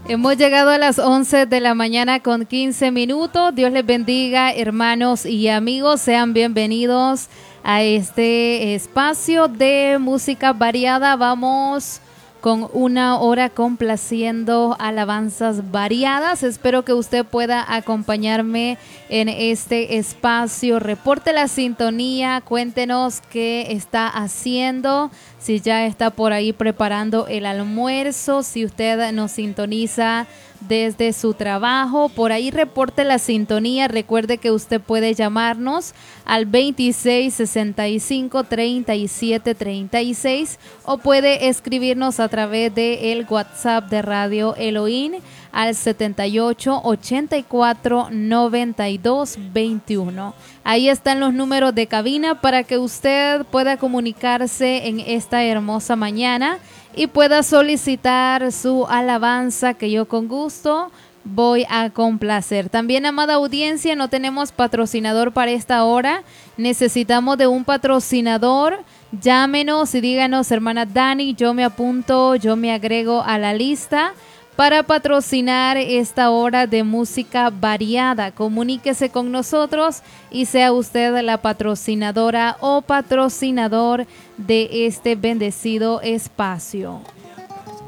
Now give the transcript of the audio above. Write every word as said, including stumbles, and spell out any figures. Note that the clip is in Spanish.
Hemos llegado a las once de la mañana con quince minutos. Dios les bendiga, hermanos y amigos. Sean bienvenidos a este espacio de música variada. Vamos con una hora complaciendo alabanzas variadas. Espero que usted pueda acompañarme en este espacio. Reporte la sintonía, cuéntenos qué está haciendo, si ya está por ahí preparando el almuerzo, si usted nos sintoniza desde su trabajo, por ahí reporte la sintonía. Recuerde que usted puede llamarnos al veintiséis sesenta y cinco treinta y siete treinta y seis o puede escribirnos a través de el WhatsApp de Radio Elohim al setenta y ocho ochenta y cuatro noventa y dos veintiuno. Ahí están los números de cabina para que usted pueda comunicarse en esta hermosa mañana y pueda solicitar su alabanza, que yo con gusto voy a complacer. También, amada audiencia, no tenemos patrocinador para esta hora. Necesitamos de un patrocinador. Llámenos y díganos: hermana Dani, yo me apunto, yo me agrego a la lista para patrocinar esta hora de música variada. Comuníquese con nosotros y sea usted la patrocinadora o patrocinador de este bendecido espacio.